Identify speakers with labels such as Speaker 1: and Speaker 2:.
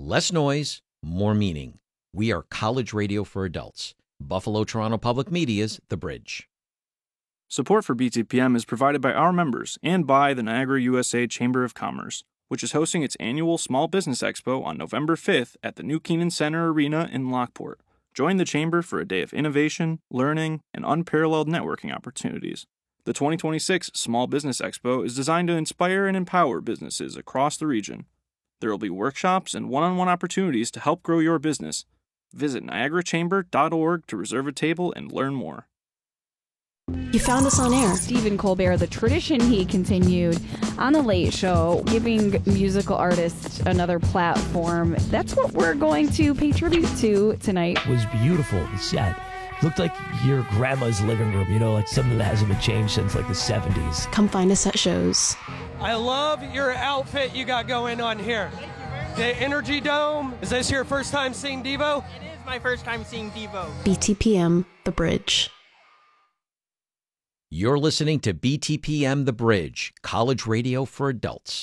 Speaker 1: Less noise, more meaning. We are college radio for adults. Buffalo Toronto Public Media's The Bridge.
Speaker 2: Support for BTPM is provided by our members and by the Niagara USA Chamber of Commerce, which is hosting its annual Small Business Expo on November 5th at the New Keenan Center Arena in Lockport. Join the Chamber for a day of innovation, learning, and unparalleled networking opportunities. The 2026 Small Business Expo is designed to inspire and empower businesses across the region. There will be workshops and one-on-one opportunities to help grow your business. Visit niagarachamber.org to reserve a table and learn more.
Speaker 3: You found us on air.
Speaker 4: Stephen Colbert, the tradition he continued on The Late Show, giving musical artists another platform. That's what we're going to pay tribute to tonight.
Speaker 5: It was beautiful, the set. Looked like your grandma's living room, you know, like something that hasn't been changed since like the 70s.
Speaker 3: Come find us at shows.
Speaker 6: I love your outfit you got going on here. The Energy Dome. Is this your first time seeing Devo?
Speaker 7: It is my first time seeing Devo.
Speaker 3: BTPM, The Bridge.
Speaker 1: You're listening to BTPM The Bridge, college radio for adults.